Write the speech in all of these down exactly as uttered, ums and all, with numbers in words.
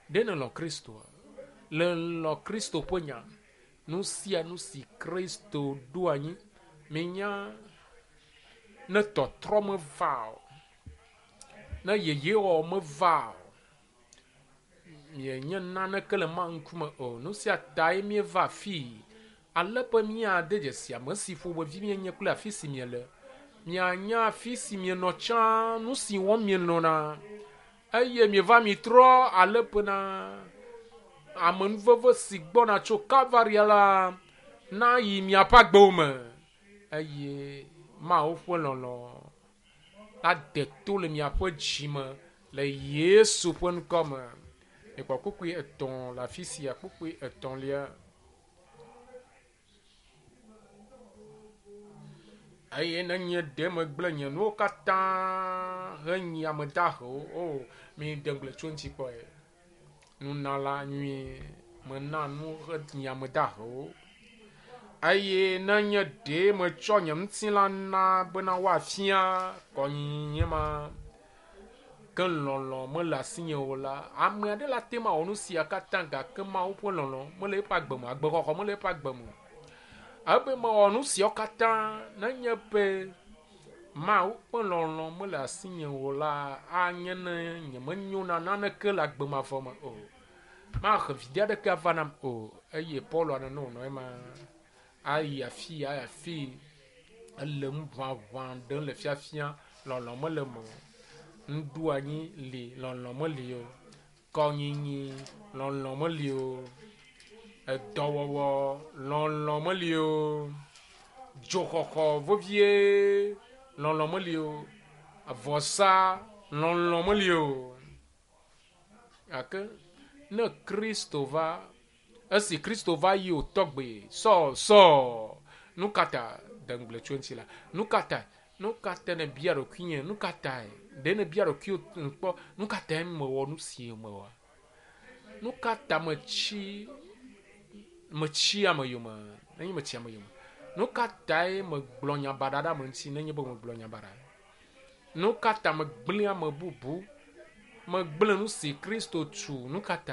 dene lo Kristo le lo Kristo ponya nu sia nu si Kristo duanyi menya ne tɔtrɔ me va o ne yeyewɔ me va o mienye naneke le ma ŋkume o nu sia tae mieva fi ale be miade dzesi ame si ƒomevi mienye kple afi si miele mianya afi si mienɔ tsã nu si wɔm mienɔna eye mieva mitrɔ ale bena amenuveve si gbɔna tso Kalvaria la na yi miaƒe agbewo me eye Mawu ƒe lɔlɔ la de to le miaƒe dzime le Yesu ƒe ŋkɔ me. Ekpɔ kpukpui etɔ̃ le afi sia kpukpui etɔ̃lia eye nenye ɖe megblẽ nye nuwo katã henyi ame dahewo o mi degble tso ŋuti kpɔe nunala nyui mena nu henyi ame dahewo eye nenye ɖe metsɔ nye ŋutilã na bena woafia kɔnyinyi ma ke lɔlɔ mele asinye o la ame aɖe la te ma wɔ nu sia katã gake Mawu ƒe lɔlɔ mele eƒe agbe me agbexɔxɔ mele eƒe agbe me ebe mewɔ nu siawo katã nenye be Mawu ƒe lɔlɔ mele asinye o la anye ne nyemenyo na naneke le agbe mavɔ me o maxe viɖe aɖeke ava nam o eye Paul nene wònɔ ema ayi afi ayi afi ele nu ʋaʋã ɖe le fiafia lɔlɔ mele me o ŋuɖuanyi li lɔlɔ meli o kɔnyinyi lɔlɔ meli o edɔwɔwɔ lɔlɔ meli o dzoxɔxɔ vevie lɔlɔ meli o avɔsa lɔlɔ meli o gake ne Kristo va esi Kristo va yi o tɔgbe sɔ sɔ nu kata dengble tso ŋuti la nu kata nu kata ne bia ɖokui nye nu kata ɖe ne bia ɖokui kpɔ nu kata mewɔ nu si mewɔ nu kata metsi metsi ame yome nenye metsi ame yome nu katae megblɔ nya baɖa ɖe ame ŋuti nenye be megblɔ nya baɖa nu kata megblẽ ame bubu megblẽ nu si Kristo tu nu kata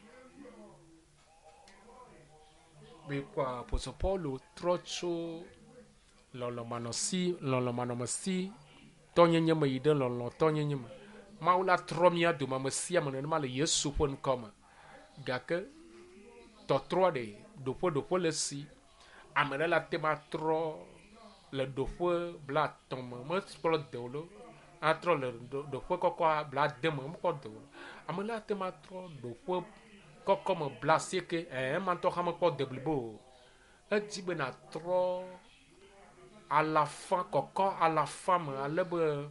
bekwa Apostol Paulo trɔ tso lɔlɔmanɔsi lɔlɔmanɔmesi tɔnyenye me yi ɖe lɔlɔ tɔnyenye me Mawu la trɔ mia dome ame sia ame nenema le Yesu ƒe ŋkɔ me gake tɔtrɔ ɖe ɖoƒe ɖoƒe le si ame ɖe la te ma trɔ le ɖoƒe blatɔ me mekplɔ de o lo atrɔ le ɖoƒe kɔkɔ blade me mekpɔ de o ame la te ma trɔ ɖoƒe kɔkɔ me blasieke eh matɔ hã mekpɔ de blibo o edi be na trɔ alafa kɔkɔ alafa me ale be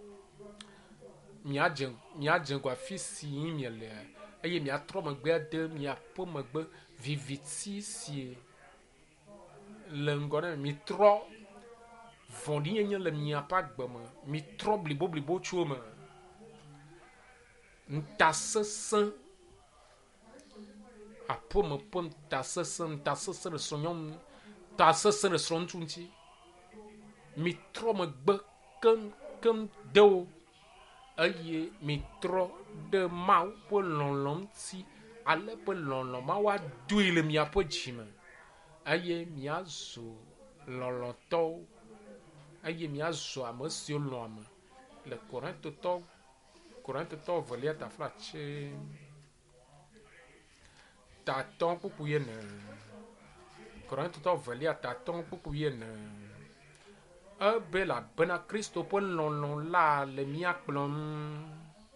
miadze miadze ŋgɔ afi si yim mielea eye miatrɔ megbe ade miaƒe megbe viviti si le ŋgɔ ne mitrɔ vɔ̃ɖinyenye le miaƒe agbe me mitrɔ blibo blibo tso me ntasesẽ aƒeme ƒe ntasesẽ ntasesẽ le srɔ̃nyɔnu ntasesẽ le srɔ̃ŋutsu ŋuti mitrɔ megbe keŋ keŋ de wo eye mitrɔ ɖe Mawu ƒe lɔlɔ ŋuti ale be lɔlɔ ma woadoe le miaƒe dzime eye miazu lɔlɔtɔwo eye miazu ame siwo lɔ̃ ame le Korintotɔ Korintotɔ velia taflatse tatɔ kpukpu ye ne Korintotɔ velia tatɔ kpukpu ye ne ebe elabena Kristo ƒe lɔlɔ la le mia kplɔm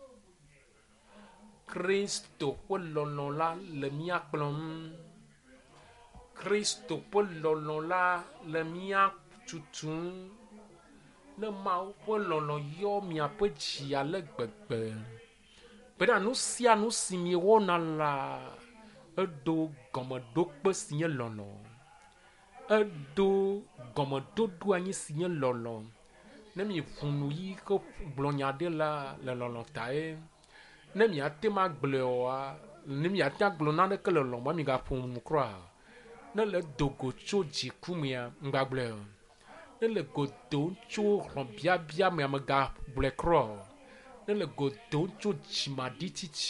Kristo ƒe lɔlɔ la le mia kplɔm Kristo ƒe lɔlɔ la le mia tutum ne Mawu ƒe lɔlɔ yɔ miaƒe dzi ale gbegbe bena nu sia nu si miewɔna la eɖo gɔmeɖokpe si nye lɔlɔ eɖo gɔmeɖoɖo anyi si nye lɔlɔ ne mi ʋunu yi ke gblɔ nya ɖe la le lɔlɔ tae ne miate ma gblɔe oa ne miate agblɔ naneke le lɔlɔ ma mi gaƒo nu kura ne le dogo tso dziku mea mgbagblɔe o ne le godo tso xɔ biabia mea megagblɔe kura o ne le godo tso dzimaɖititi